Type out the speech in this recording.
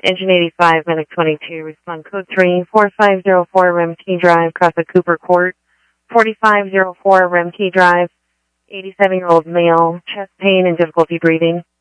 Engine 85, Medic 22, respond code 3, 4504 Remke Drive, cross the Cooper Court, 4504 Remke Drive, 87-year-old male, chest pain and difficulty breathing.